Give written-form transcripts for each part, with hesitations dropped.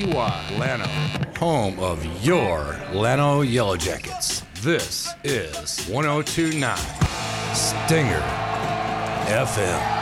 Llano, home of your Llano Yellow Jackets. This is 102.9 Stinger FM.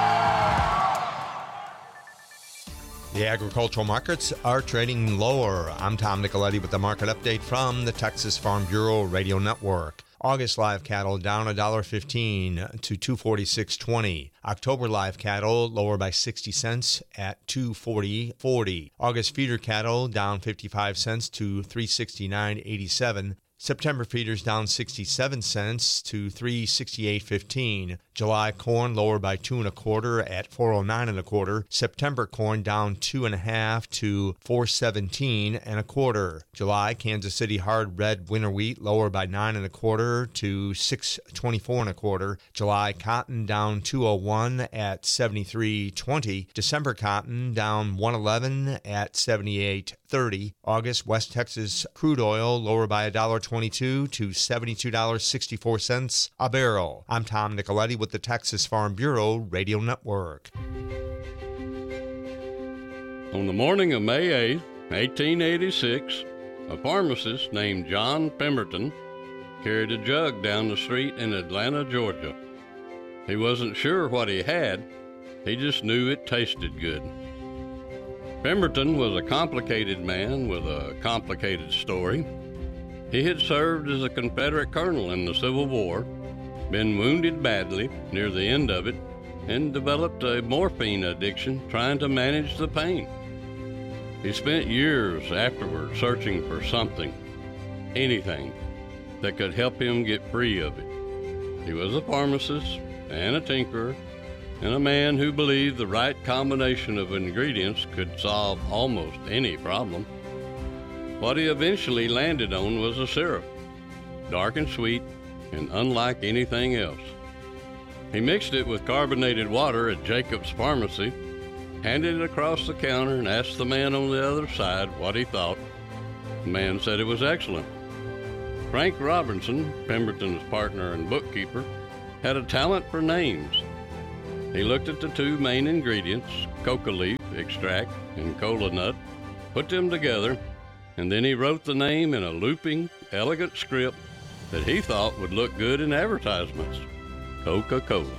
The agricultural markets are trading lower. I'm Tom Nicoletti with the market update from the Texas Farm Bureau Radio Network. August live cattle down $1.15 to $246.20. October live cattle lower by 60 cents at $240.40. August feeder cattle down 55 cents to $369.87. September feeders down 67 cents to $368.15. July corn lower by 2 1/4 at $409 1/4. September corn down 2 1/2 to $417 1/4. July Kansas City hard red winter wheat lower by 9 1/4 to $624 1/4. July cotton down 201 at $73.20. December cotton down 111 at $78.30. August West Texas crude oil lower by $1.22 to $72.64 a barrel. I'm Tom Nicoletti with the Texas Farm Bureau Radio Network. On the morning of May 8, 1886, a pharmacist named John Pemberton carried a jug down the street in Atlanta, Georgia. He wasn't sure what he had, he just knew it tasted good. Pemberton was a complicated man with a complicated story. He had served as a Confederate colonel in the Civil War, been wounded badly near the end of it, and developed a morphine addiction trying to manage the pain. He spent years afterward searching for something, anything, that could help him get free of it. He was a pharmacist and a tinkerer, and a man who believed the right combination of ingredients could solve almost any problem. What he eventually landed on was a syrup, dark and sweet, and unlike anything else. He mixed it with carbonated water at Jacob's Pharmacy, handed it across the counter, and asked the man on the other side what he thought. The man said it was excellent. Frank Robinson, Pemberton's partner and bookkeeper, had a talent for names. He looked at the two main ingredients, coca leaf extract and cola nut, put them together, and then he wrote the name in a looping, elegant script that he thought would look good in advertisements: Coca-Cola.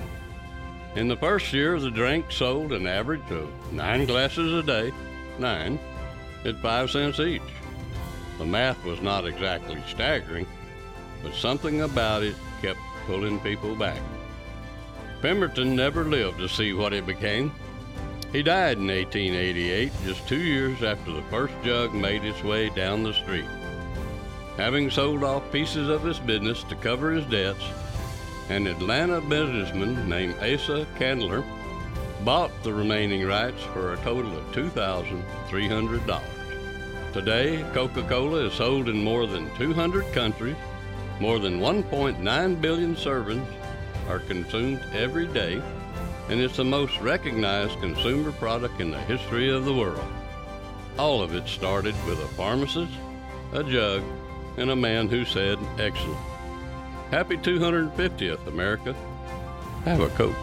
In the first year, the drink sold an average of 9 glasses a day, 9, at 5 cents each. The math was not exactly staggering, but something about it kept pulling people back. Pemberton never lived to see what it became. He died in 1888, just 2 years after the first jug made its way down the street. Having sold off pieces of his business to cover his debts, an Atlanta businessman named Asa Candler bought the remaining rights for a total of $2,300. Today, Coca-Cola is sold in more than 200 countries. More than 1.9 billion servings are consumed every day, and it's the most recognized consumer product in the history of the world. All of it started with a pharmacist, a jug, and a man who said, excellent. Happy 250th, America. Have a Coke.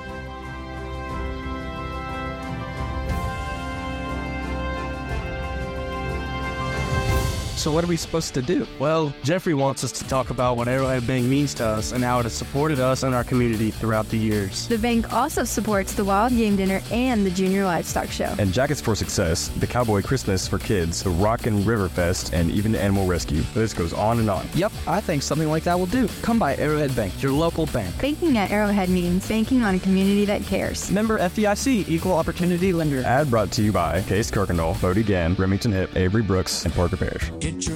So what are we supposed to do? Well, Jeffrey wants us to talk about what Arrowhead Bank means to us and how it has supported us and our community throughout the years. The bank also supports the Wild Game Dinner and the Junior Livestock Show. And Jackets for Success, the Cowboy Christmas for kids, the Rockin' River Fest, and even Animal Rescue. The list goes on and on. Yep, I think something like that will do. Come by Arrowhead Bank, your local bank. Banking at Arrowhead means banking on a community that cares. Member FDIC, Equal Opportunity Lender. Ad brought to you by Case Kirkendall, Bodie Gann, Remington Hip, Avery Brooks, and Parker Parish.